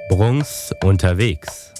Bruns unterwegs.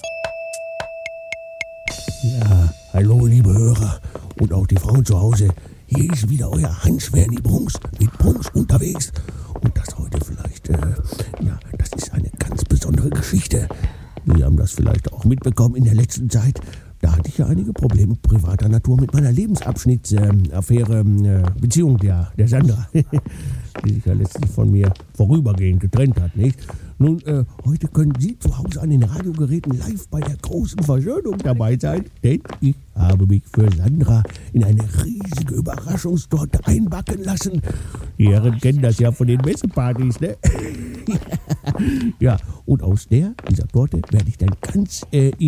Ja, hallo liebe Hörer und auch die Frauen zu Hause. Hier ist wieder euer Hans-Werni Bruns mit Bruns unterwegs. Und das heute vielleicht, das ist eine ganz besondere Geschichte. Sie haben das vielleicht auch mitbekommen in der letzten Zeit. Da hatte ich ja einige Probleme privater Natur mit meiner Lebensabschnittsaffäre, Beziehung der Sandra, die sich ja letztens von mir vorübergehend getrennt hat, nicht? Nun, heute können Sie zu Hause an den Radiogeräten live bei der großen Versöhnung dabei sein, denn ich habe mich für Sandra in eine riesige Überraschungstorte einbacken lassen. Die Herren kennen das ja von den Messepartys, ne? Ja, und aus dieser Torte werde ich dann ganz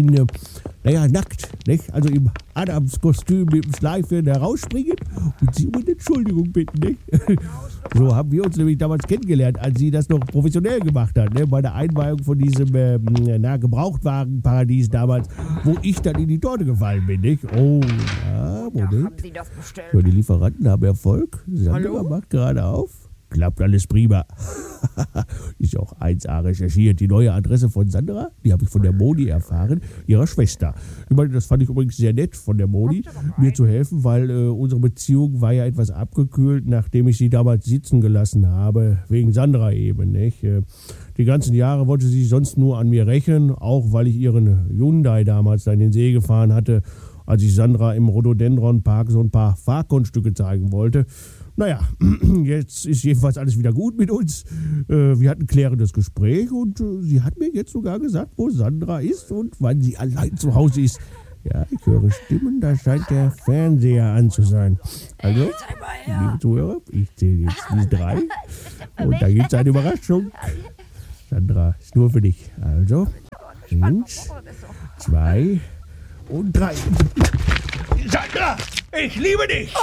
nackt, nicht? Also im Adamskostüm mit dem Schleifchen herausspringen und Sie um Entschuldigung bitten, nicht? So haben wir uns nämlich damals kennengelernt, als sie das noch professionell gemacht hat, ne? Bei der Einweihung von diesem Gebrauchtwagenparadies damals, wo ich dann in die Torte gefallen bin, nicht? Oh, ja, Moment. Haben Sie das bestellt? So, die Lieferanten haben Erfolg. Sandra macht gerade auf. Klappt alles prima. Ist auch 1A recherchiert. Die neue Adresse von Sandra, die habe ich von der Moni erfahren, ihrer Schwester. Ich meine, das fand ich übrigens sehr nett von der Moni, mir zu helfen, weil unsere Beziehung war ja etwas abgekühlt, nachdem ich sie damals sitzen gelassen habe, wegen Sandra eben, nicht? Die ganzen Jahre wollte sie sonst nur an mir rächen, auch weil ich ihren Hyundai damals da in den See gefahren hatte, als ich Sandra im Rhododendron Park so ein paar Fahrkunststücke zeigen wollte. Naja, jetzt ist jedenfalls alles wieder gut mit uns. Wir hatten ein klärendes Gespräch und sie hat mir jetzt sogar gesagt, wo Sandra ist und wann sie allein zu Hause ist. Ja, ich höre Stimmen, da scheint der Fernseher an zu sein. Also, liebe Zuhörer, ich zähle jetzt die 3 und da gibt es eine Überraschung. Sandra, ist nur für dich. Also, 1, 2 und 3. Sandra, ich liebe dich!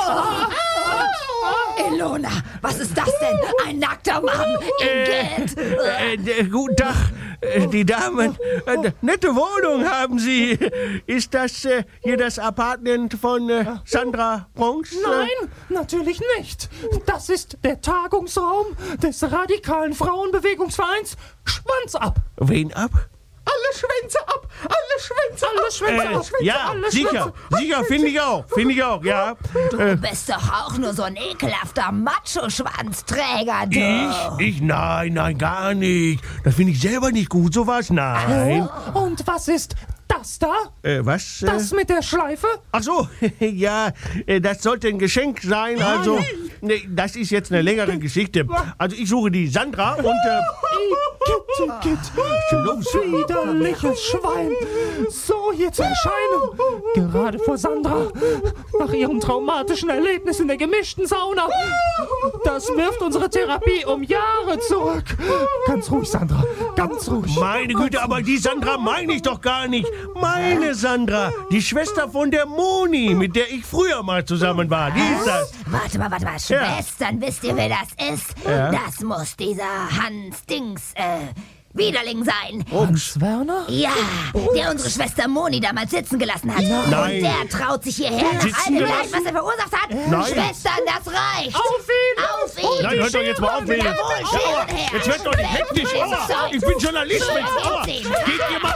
Ilona, was ist das denn? Ein nackter Mann! Igitt! Guten Tag, die Damen. Nette Wohnung haben Sie. Ist das hier das Apartment von Sandra Bruns? Nein, natürlich nicht. Das ist der Tagungsraum des radikalen Frauenbewegungsvereins Schwanz ab. Wen ab? Alle Schwänze ab! Alle Schwänze! Alle Schwänze! Alle Schwänze! Ja, alle sicher, Schwänze. sicher, finde ich auch, ja. Du bist doch auch nur so ein ekelhafter Macho-Schwanzträger, du! Ich? Nein, gar nicht. Das finde ich selber nicht gut, sowas, nein. Und was ist das da? Was? Das mit der Schleife? Ach so, ja, das sollte ein Geschenk sein, also, nee, das ist jetzt eine längere Geschichte. Also ich suche die Sandra und, Igitt, widerliches Schwein, so hier zu erscheinen, gerade vor Sandra, nach ihrem traumatischen Erlebnis in der gemischten Sauna. Das wirft unsere Therapie um Jahre zurück. Ganz ruhig, Sandra, ganz ruhig. meine Güte, aber die Sandra meine ich doch gar nicht. Meine Sandra, die Schwester von der Moni, mit der ich früher mal zusammen war, die ist das. Warte mal, Schwestern, wisst ihr, wer das ist? Ja. Das muss dieser Hans Dings, Widerling sein. Hans Werner? Ja, der unsere Schwester Moni damals sitzen gelassen hat. Nein. Und der traut sich hierher nach Sitzen all dem gelassen? Leid, was er verursacht hat. Nein. Schwestern, das reicht. Auf ihn! Auf ihn! Nein, hört doch jetzt mal auf, Mädels. Jawohl, Aua, Scheren her. jetzt wird doch nicht hektisch. Aua, ich bin Journalist, Mensch. Aua, geht ihr mal.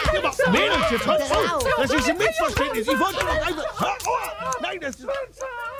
Mädels, jetzt hört auf. Das ist ein Missverständnis. Ich wollte doch einfach. Aua, nein, das ist...